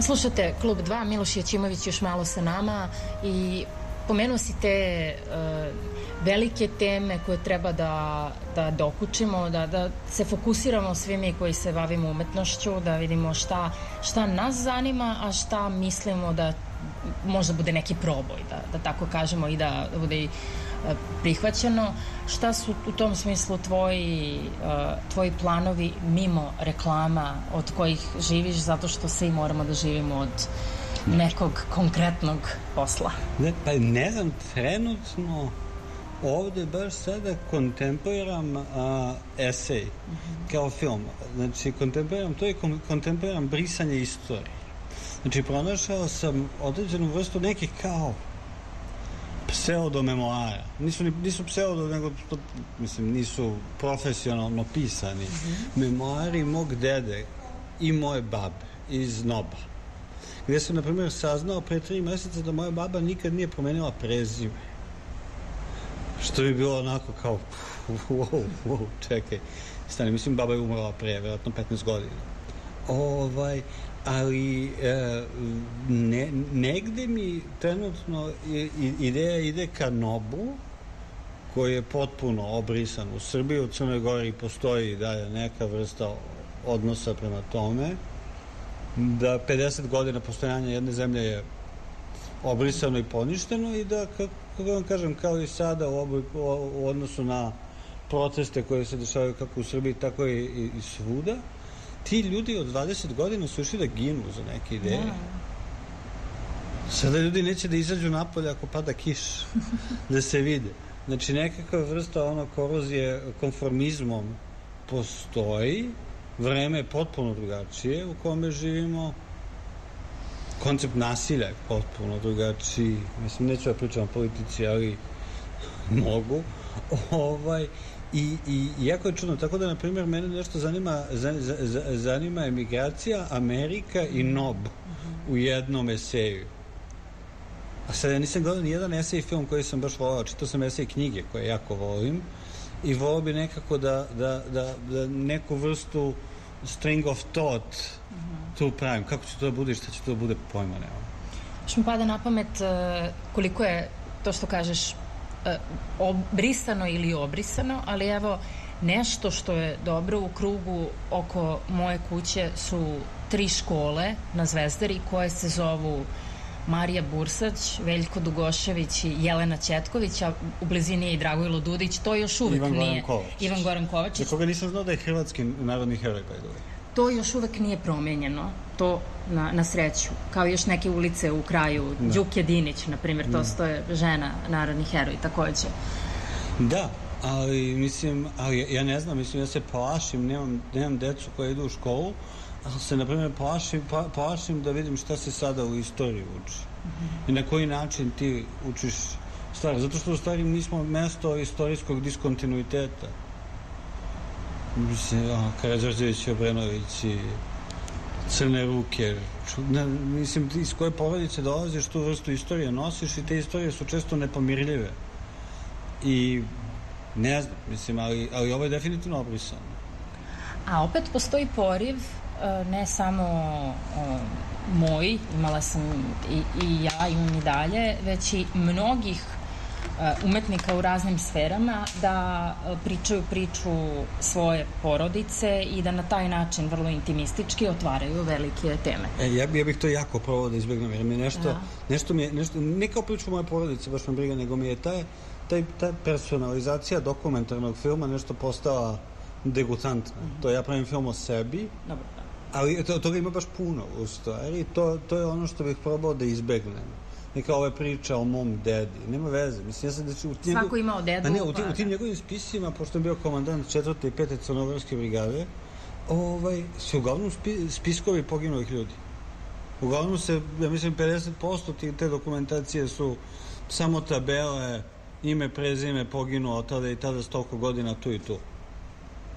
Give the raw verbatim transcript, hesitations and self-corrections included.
Slušate Klub dva, Miloš Jaćimović još malo sa nama i pomenuo si te uh, velike teme koje treba da, da dokučimo, da, da se fokusiramo svi mi koji se bavimo umetnošću, da vidimo šta, šta nas zanima, a šta mislimo da možda bude neki proboj, da, da tako kažemo, i da, da bude i prihvaćeno. Šta su u tom smislu tvoji, uh, tvoji planovi mimo reklama od kojih živiš, zato što svi moramo da živimo od nekog konkretnog posla? Ne, pa ne znam, trenutno ovde baš sada kontempliram uh, esej mm-hmm. kao film. Znači, kontempliram to i kontempliram brisanje istorije. Znači, pronašao sam određenu vrstu nekih kao pseudo-memoara. Nisu, nisu pseudo, nego, to, mislim, nisu profesionalno pisani. Mm-hmm. Memoari mog dede i moje babe iz Noba. Gde sam, na primjer, saznao pre tri meseca da moja baba nikad nije promenila prezime. Što bi bilo onako kao, wow, wow, čekaj. Stani, mislim, baba je umrla pre, vjerojatno petnaest godina. Ovaj, ali e, ne, negde mi trenutno ideja ide ka Nobu, koji je potpuno obrisan u Srbiji. U Crnoj Gori postoji dalje neka vrsta odnosa prema tome, da pedeset godina postojanja jedne zemlje je obrisano i poništeno i da, kako vam kažem, kao i sada u, obliku, u odnosu na proteste koje se dešavaju kako u Srbiji, tako i, i, i svuda, ti ljudi od dvadeset godina su išli da ginu za neke ideje. Ja. Sada ljudi neće da izađu napolje ako pada kiš, da se vide. Znači, nekakva vrsta ono korozije konformizmom postoji, vreme je potpuno drugačije u kome živimo, koncept nasilja je potpuno drugačiji. Mislim, neću da pričam o politici, ali mogu. Ovaj... I, i jako je čudno, tako da, na primjer, mene nešto zanima, zanima emigracija, Amerika i Nob u jednom eseju. A sad ja nisam gledao nijedan esej film koji sam baš volao, čitao sam esej knjige koje jako volim i volao bi nekako da, da, da, da neku vrstu string of thought tu pravim. Kako će to da bude i šta će to da bude, pojma nema. Što mi pada na pamet koliko je to što kažeš obrisano ili obrisano, ali evo nešto što je dobro u krugu oko moje kuće su tri škole na Zvezdari koje se zovu Marija Bursać, Veljko Dugošević i Jelena Ćetković, a u blizini je i Dragojlo Dudić. To još uvek Ivan nije... Goran Kovačić. Ivan Goran Kovačić. Za koga nisam znao da je hrvatski narodni heroj, pa je dobro. To još uvek nije promenjeno, to na, na sreću. Kao još neke ulice u kraju, da. Đuke Dinić, na primjer, to da. je žena, narodni heroj, takođe. Da, ali mislim, ali ja, ja ne znam, mislim, ja se plašim, nemam, nemam decu koje idu u školu, ali se, na primjer, plašim, pa, plašim da vidim šta se sada u istoriji uči. Mm-hmm. I na koji način ti učiš stvari. Zato što u stvari mi smo mesto istorijskog diskontinuiteta. Mislim, oh, Karađorđević i Obrenović i Crne ruke. Ne, mislim, iz koje porodice dolaziš, tu vrstu istorije nosiš i te istorije su često nepomirljive. I ne znam, mislim, ali, ali ovo je definitivno obrisano. A opet postoji poriv, ne samo moj, imala sam i, i ja, imam i dalje, već i mnogih umetnika u raznim sferama da pričaju priču svoje porodice i da na taj način vrlo intimistički otvaraju velike teme. E, ja, ja bih to jako probao da izbjegnem, jer mi nešto, ja. nešto mi je, nešto, ne kao priču moje porodice, baš me briga, nego mi je taj, taj, ta personalizacija dokumentarnog filma nešto postala degutantna. Mm-hmm. To ja pravim film o sebi, dobro, da. Ali to, toga ima baš puno u stvari. To, to je ono što bih probao da izbegnem. Neka ove priča o mom dedi. Nema veze. Mislim, ja sam da ću... U njegu, svako ima o dedu. Ne, u tim, u tim njegovim spisima, pošto je bio komandant četvrte i pete crnogorske brigade, ovaj, su uglavnom spi, spiskovi poginulih ljudi. Uglavnom se, ja mislim, pedeset posto te dokumentacije su samo tabele, ime, prezime, poginuo od tada i tada s toliko godina tu i tu.